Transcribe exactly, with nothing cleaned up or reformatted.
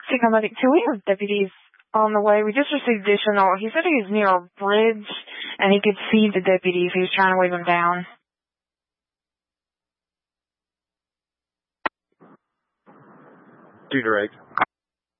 Signal Medic two, we have deputies on the way. We just received additional. He said he was near a bridge, and he could see the deputies. He was trying to wave them down. Two direct.